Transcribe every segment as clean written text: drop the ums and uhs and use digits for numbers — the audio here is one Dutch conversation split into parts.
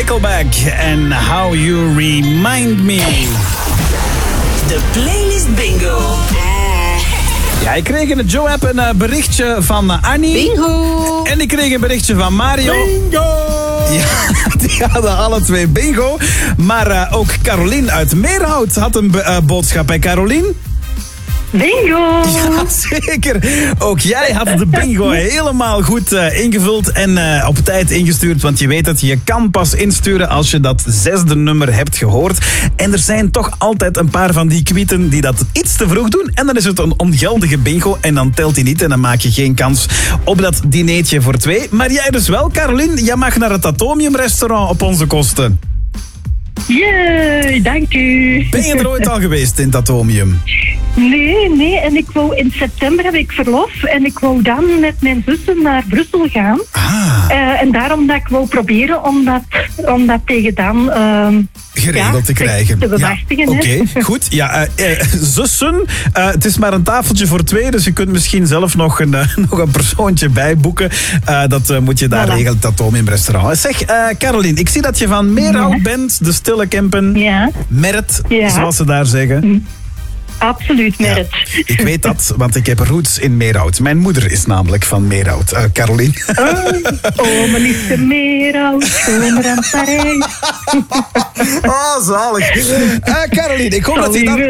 Nickelback en How You Remind Me. De playlist bingo. Ja, ik kreeg in de Joe-app een berichtje van Annie. Bingo! En ik kreeg een berichtje van Mario. Bingo! Ja, die hadden alle twee bingo. Maar ook Carolien uit Meerhout had een boodschap. Hè, Carolien? Bingo! Ja, zeker. Ook jij had de bingo helemaal goed ingevuld en op tijd ingestuurd. Want je weet dat je kan pas insturen als je dat 6e nummer hebt gehoord. En er zijn toch altijd een paar van die kwieten die dat iets te vroeg doen. En dan is het een ongeldige bingo en dan telt hij niet. En dan maak je geen kans op dat dineetje voor 2. Maar jij dus wel, Carolien. Jij mag naar het Atomium restaurant op onze kosten. Jee, dank u. Ben je er ooit al geweest in het Atomium? Nee. En ik wou in september heb ik verlof. En ik wou dan met mijn zussen naar Brussel gaan. En daarom dat ik wou proberen om dat tegen dan... geregeld te krijgen. Te bemachtigen. Oké, goed. Ja, zussen, het is maar een tafeltje voor 2, dus je kunt misschien zelf nog een persoontje bijboeken. Dat moet je daar regelen, het Atomium restaurant. Zeg, Carolien, ik zie dat je van Meerhout bent, de Stille Kempen. Ja. Meret, zoals ze daar zeggen. Absoluut, Merit. Ja, ik weet dat, want ik heb roots in Meerhout. Mijn moeder is namelijk van Meerhout, Carolien. Oh, mijn liefste Meerhout, zomer aan Parijs. Oh, zalig. Carolien, ik hoop dat je dan...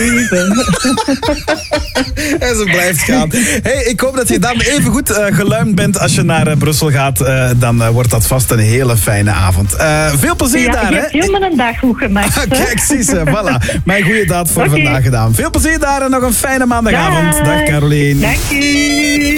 En ze blijft gaan. Hey, ik hoop dat je dan even goed geluimd bent als je naar Brussel gaat. Dan wordt dat vast een hele fijne avond. Veel plezier daar, hè? Ja, je hebt helemaal een dag goed gemaakt. Kijk, zie ze. Voilà. Mijn goede daad voor vandaag gedaan. Veel plezier daar en nog een fijne maandagavond. Dag Carolien. Dank u.